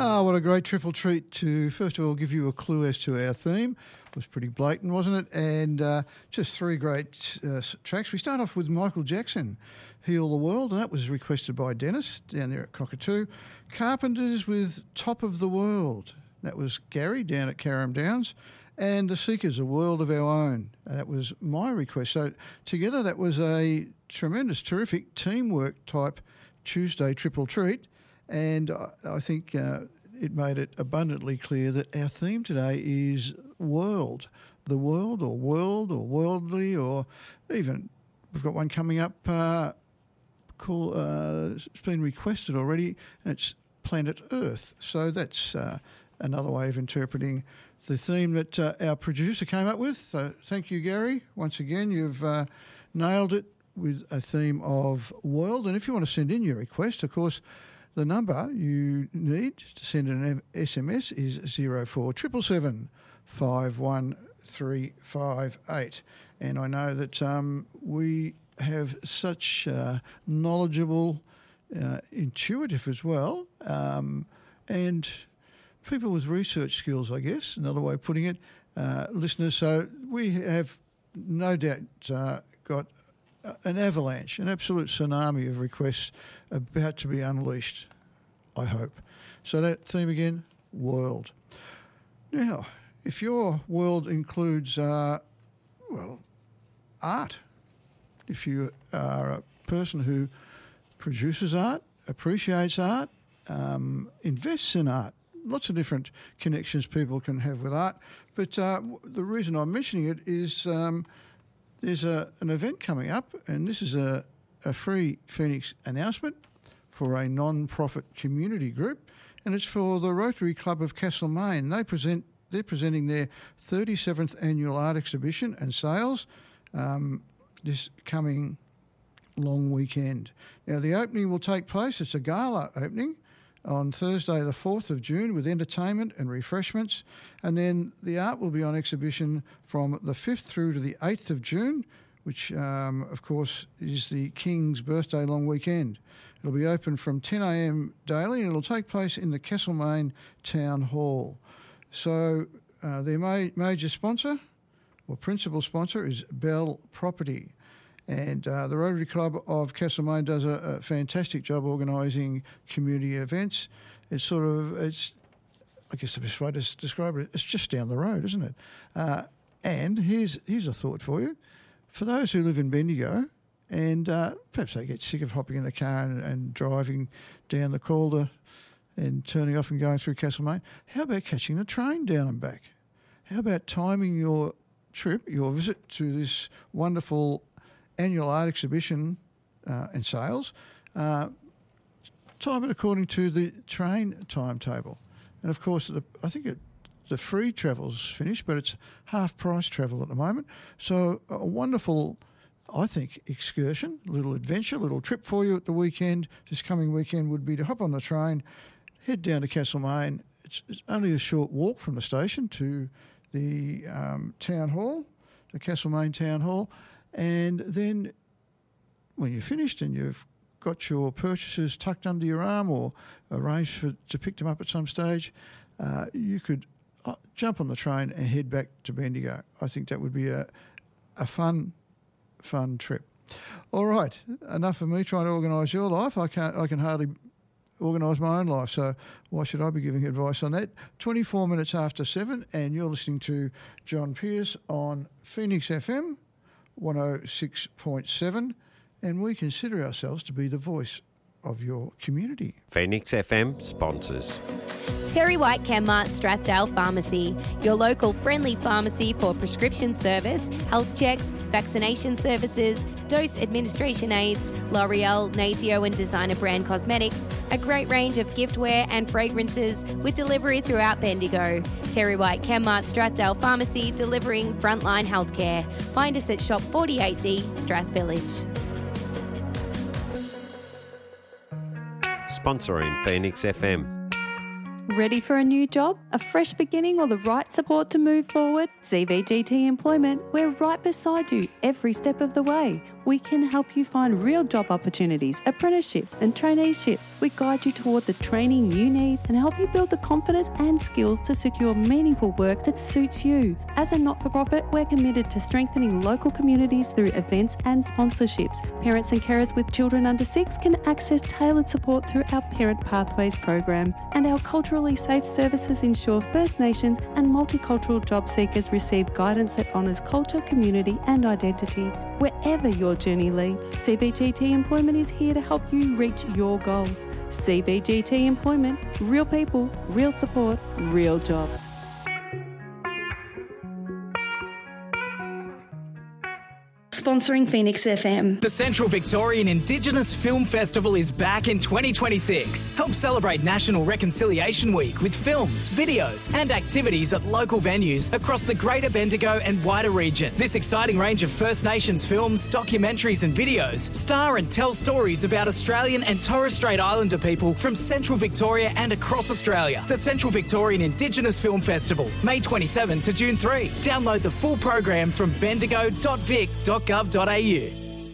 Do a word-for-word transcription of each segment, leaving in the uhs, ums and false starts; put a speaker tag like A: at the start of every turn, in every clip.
A: Ah, what a great triple treat to, first of all, give you a clue as to our theme. It was pretty blatant, wasn't it? And uh, just three great uh, tracks. We start off with Michael Jackson, Heal the World, and that was requested by Dennis down there at Cockatoo. Carpenters with Top of the World. That was Gary down at Carrum Downs. And The Seekers, A World of Our Own. That was my request. So together that was a tremendous, terrific teamwork type Tuesday triple treat. And I think uh, it made it abundantly clear that our theme today is world. The world or world or worldly, or even we've got one coming up uh, called, uh, it's been requested already, and it's Planet Earth. So that's uh, another way of interpreting the theme that uh, our producer came up with. So thank you, Gary. Once again, you've uh, nailed it with a theme of world. And if you want to send in your request, of course, the number you need to send an S M S is zero four seven seven seven five one three five eight. And I know that um, we have such uh, knowledgeable, uh, intuitive as well, um, and people with research skills, I guess, another way of putting it, uh, listeners. So we have no doubt uh, got an avalanche, an absolute tsunami of requests about to be unleashed, I hope. So that theme again, world. Now, if your world includes, uh, well, art, if you are a person who produces art, appreciates art, um, invests in art, lots of different connections people can have with art. But uh, the reason I'm mentioning it is um, there's a, an event coming up, and this is a, a free Phoenix announcement for a non-profit community group, and it's for the Rotary Club of Castlemaine. They present, they're presenting their thirty-seventh annual art exhibition and sales um, this coming long weekend. Now, the opening will take place, it's a gala opening, on Thursday the fourth of June with entertainment and refreshments. And then the art will be on exhibition from the fifth through to the eighth of June, which, um, of course, is the King's birthday long weekend. It'll be open from ten a m daily, and it'll take place in the Castlemaine Town Hall. So uh, their ma- major sponsor, or principal sponsor, is Bell Property. And uh, the Rotary Club of Castlemaine does a, a fantastic job organising community events. It's sort of, it's, I guess the best way to describe it, it's just down the road, isn't it? Uh, and here's here's a thought for you. For those who live in Bendigo, and uh, perhaps they get sick of hopping in the car and, and driving down the Calder and turning off and going through Castlemaine, how about catching the train down and back? How about timing your trip, your visit to this wonderful annual art exhibition uh, and sales, uh, time it according to the train timetable. And of course, the, I think it, the free travel's finished, but it's half price travel at the moment. So a wonderful, I think, excursion, little adventure, little trip for you at the weekend, this coming weekend, would be to hop on the train, head down to Castlemaine. It's, it's only a short walk from the station to the um, town hall, the Castlemaine Town Hall. And then when you're finished and you've got your purchases tucked under your arm or arranged for, to pick them up at some stage, uh, you could uh, jump on the train and head back to Bendigo. I think that would be a, a fun, fun trip. All right, enough of me trying to organise your life. I can't. I can hardly organise my own life, so why should I be giving advice on that? twenty-four minutes after seven, and you're listening to John Pierce on Phoenix F M. one oh six point seven, and we consider ourselves to be the voice of your community.
B: Phoenix F M sponsors.
C: Terry White Chemmart Strathdale Pharmacy, your local friendly pharmacy for prescription service, health checks, vaccination services, dose administration aids, L'Oreal, Natio and designer brand cosmetics, a great range of giftware and fragrances with delivery throughout Bendigo. Terry White Chemmart Strathdale Pharmacy, delivering frontline healthcare. Find us at Shop forty-eight D, Strath Village.
B: Sponsoring Phoenix F M.
D: Ready for a new job, a fresh beginning or the right support to move forward? C V G T Employment, we're right beside you every step of the way. We can help you find real job opportunities, apprenticeships and traineeships. We guide you toward the training you need and help you build the confidence and skills to secure meaningful work that suits you. As a not-for-profit, we're committed to strengthening local communities through events and sponsorships. Parents and carers with children under six can access tailored support through our Parent Pathways program, and our culturally safe services ensure First Nations and multicultural job seekers receive guidance that honours culture, community and identity. Wherever your journey leads, C B G T Employment is here to help you reach your goals. C B G T Employment, real people, real support, real jobs.
E: Sponsoring Phoenix F M.
F: The Central Victorian Indigenous Film Festival is back in twenty twenty-six. Help celebrate National Reconciliation Week with films, videos and activities at local venues across the Greater Bendigo and wider region. This exciting range of First Nations films, documentaries and videos star and tell stories about Australian and Torres Strait Islander people from Central Victoria and across Australia. The Central Victorian Indigenous Film Festival, May twenty-seventh to June third. Download the full program from bendigo dot vic dot gov dot a u.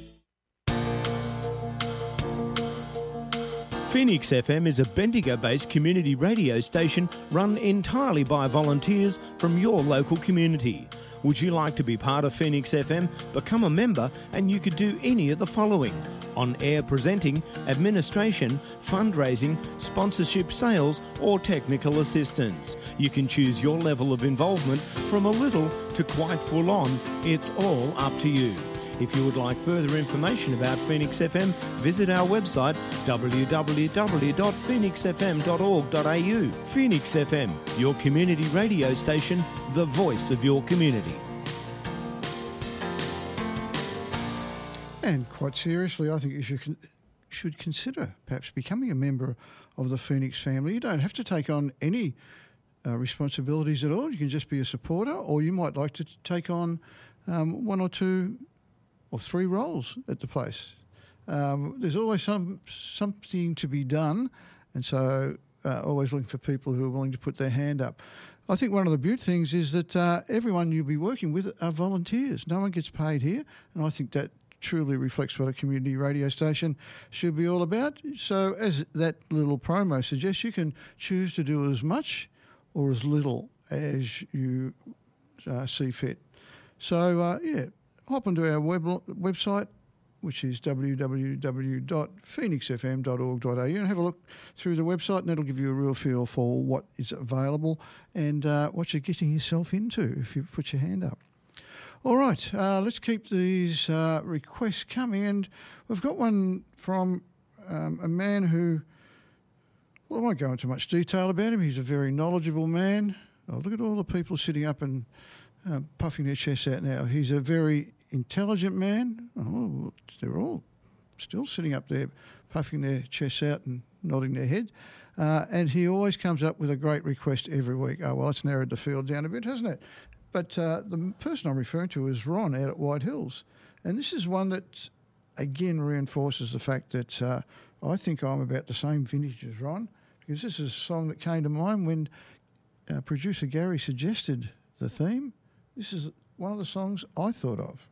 G: Phoenix F M is a Bendigo-based community radio station run entirely by volunteers from your local community. Would you like to be part of Phoenix F M? Become a member and you could do any of the following: on-air presenting, administration, fundraising, sponsorship, sales or technical assistance. You can choose your level of involvement from a little to quite full on. It's all up to you. If you would like further information about Phoenix F M, visit our website w w w dot phoenix f m dot org dot a u. Phoenix F M, your community radio station, the voice of your community.
A: And quite seriously, I think you should con- should consider perhaps becoming a member of the Phoenix family. You don't have to take on any uh, responsibilities at all. You can just be a supporter, or you might like to t- take on um, one or two or three roles at the place. Um, there's always some something to be done, and so uh, always looking for people who are willing to put their hand up. I think one of the beautiful things is that uh, everyone you'll be working with are volunteers. No one gets paid here, and I think that truly reflects what a community radio station should be all about. So as that little promo suggests, you can choose to do as much or as little as you uh, see fit. So, uh, yeah, hop onto our web website, which is w w w dot phoenix f m dot org dot a u, and have a look through the website, and that'll give you a real feel for what is available and uh, what you're getting yourself into if you put your hand up. All right, uh, let's keep these uh, requests coming, and we've got one from um, a man who, well, I won't go into much detail about him. He's a very knowledgeable man. Oh, look at all the people sitting up and uh, puffing their chests out now. He's a very intelligent man. Oh, they're all still sitting up there puffing their chests out and nodding their head. Uh, and he always comes up with a great request every week. Oh, well, it's narrowed the field down a bit, hasn't it? But uh, the person I'm referring to is Ron out at White Hills. And this is one that, again, reinforces the fact that uh, I think I'm about the same vintage as Ron, because this is a song that came to mind when uh, producer Gary suggested the theme. This is one of the songs I thought of.